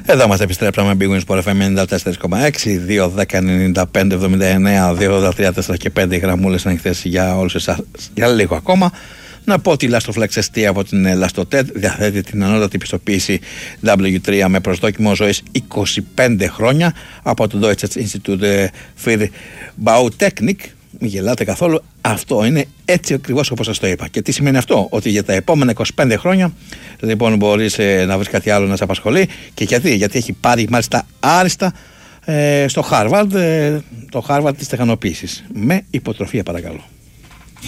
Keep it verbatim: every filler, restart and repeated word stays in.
Εδώ μας επιστρέψαμε Big Wins Sport εφ εμ ενενήντα τέσσερα κόμμα έξι, δύο δέκα ενενήντα πέντε εβδομήντα εννέα, δύο ογδόντα τρία τέσσερα και πέντε γραμμούλες ανοιχτές για όλους εσάς για λίγο ακόμα. Να πω ότι η Lastoflex ες τι από την Lastoted διαθέτει την ανώτατη πιστοποίηση ντάμπλιου τρία με προσδόκιμο ζωής είκοσι πέντε χρόνια από το Deutsches Institut für Bautechnik. Μην γελάτε καθόλου, αυτό είναι έτσι ακριβώς όπως σας το είπα. Και τι σημαίνει αυτό? Ότι για τα επόμενα είκοσι πέντε χρόνια λοιπόν μπορείς ε, να βρεις κάτι άλλο να σε απασχολεί. Και γιατί? Γιατί έχει πάρει μάλιστα άριστα ε, στο Harvard, ε, το Harvard της τεχνοποίησης. Με υποτροφία παρακαλώ.